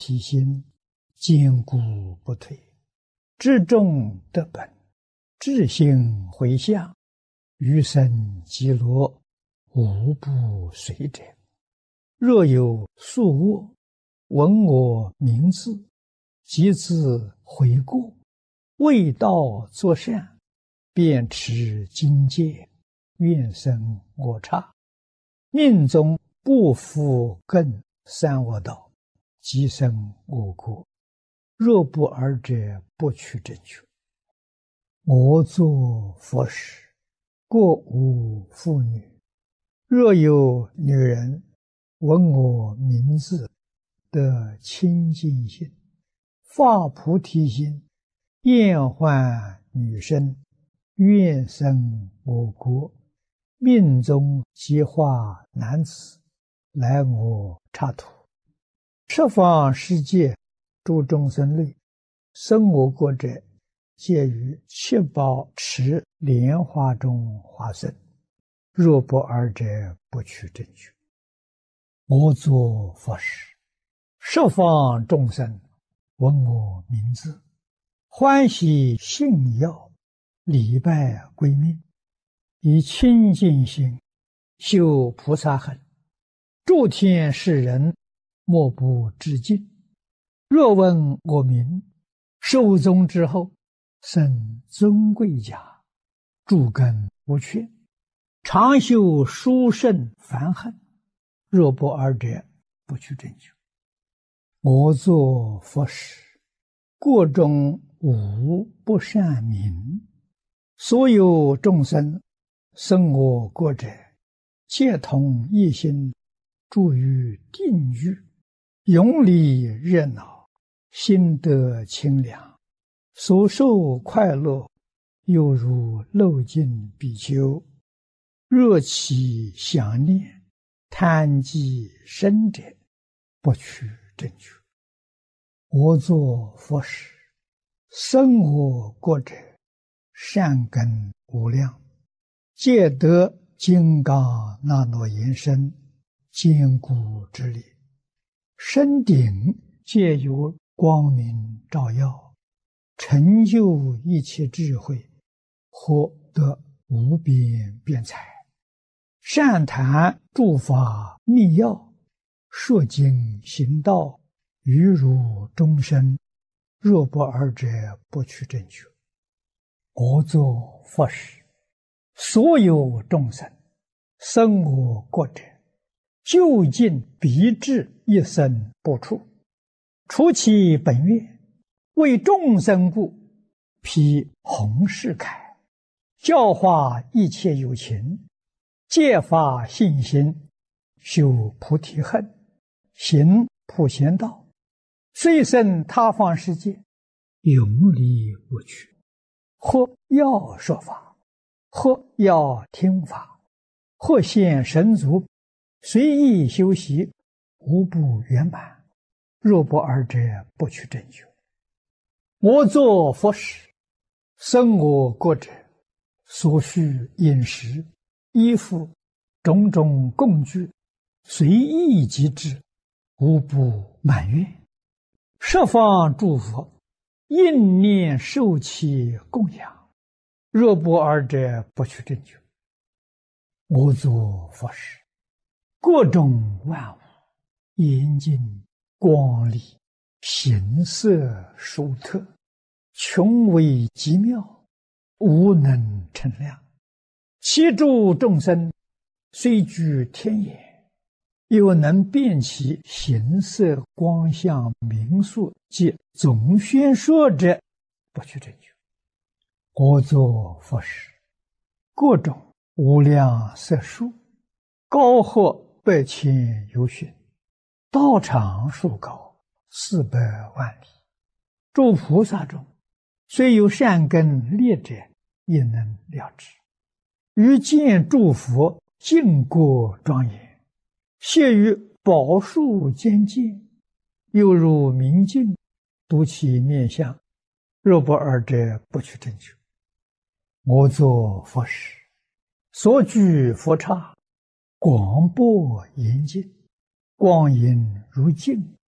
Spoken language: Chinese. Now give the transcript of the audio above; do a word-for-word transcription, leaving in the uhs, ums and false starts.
体心，坚固不退，至重得本，至性回向，余生极乐，无不随者。若有宿卧，闻我名字，即自悔过，未到作善，便持经戒，愿生我刹。命中不复更三恶道，即生我国。若不尔者，不取正觉。我作佛时，过无妇女。若有女人闻我名字，得清净心，发菩提心，厌患女身，愿生我国。命中即化男子，来我刹土。十方世界诸众生类，生我国者，皆于七宝池莲花中化身。若不尔者，不取正觉。我作佛时，十方众生闻我名字，欢喜信要，礼拜归命，以清净心修菩萨行，诸天世人莫不致敬。若闻我名，寿终之后，生尊贵家，诸根无缺，常修殊胜梵行。若不尔者，不取正觉。我作佛时，国中无不善名。所有众生生我国者，皆同一心，住于定狱，永离热闹，心得清凉，所受快乐，犹如漏尽比丘。若起想念，贪忌生者，不取正觉。我作佛时，生我国者，善根无量，皆得金刚那罗延伸，坚固之力。身顶皆有光明照耀，成就一切智慧，获得无边辩才。善谈诸法密要，说经行道，于如终身。若不尔者，不取正觉。我作佛时，所有众生生我国者，究竟必至一生不出。除其本愿，为众生故，披弘誓铠，教化一切有情，戒发信心，修菩提恨，行普贤道，虽生他方世界，永离不去。或要说法，或要听法，或现神足，随意修习，无不圆满。若不尔者，不取正觉。我作佛时，生我国者，所需饮食、衣服、种种供具，随意即至，无不满愿。十方诸佛应念受其供养。若不尔者，不取正觉。我作佛时，各种万物严净光丽，形色殊特，穷微极妙，无能称量。其诸众生虽居天眼，又能辨其形色光相名数及总宣说者，不取正觉。我作佛时，各种无量色数，高或百千由旬，道长数高，四百万里。诸菩萨中，虽有善根劣者，也能了知。于见诸佛净国庄严，谢于宝树间见，犹如明镜，睹其面相。若不尔者，不取正觉。我作佛时，所居佛刹，广博严净，光阴如镜，